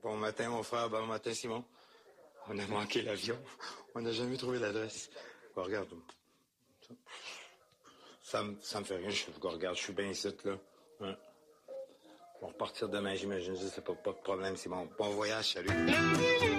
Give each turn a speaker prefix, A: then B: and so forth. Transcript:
A: Bon matin, mon frère. Bon matin, Simon. On a manqué l'avion. On n'a jamais trouvé l'adresse. Bon, regarde. Ça me fait rien. Regarde, je suis bien ici, là. Hein? On va repartir demain, j'imagine. C'est pas de problème, Simon. Bon voyage, salut.